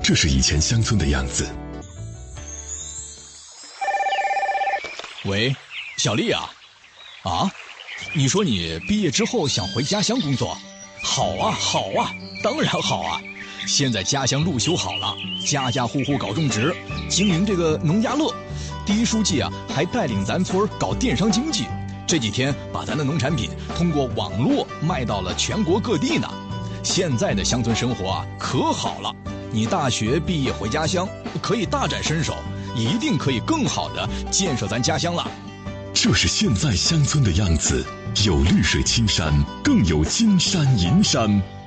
这是以前乡村的样子。 喂，小丽啊，你说你毕业之后想回家乡工作？好啊，当然好啊！现在家乡路修好了，家家户户搞种植，经营这个农家乐。第一书记啊，还带领咱村搞电商经济，这几天把咱的农产品通过网络卖到了全国各地呢。现在的乡村生活啊，可好了！你大学毕业回家乡，可以大展身手，一定可以更好的建设咱家乡了。 这是现在乡村的样子，有绿水青山，更有金山银山。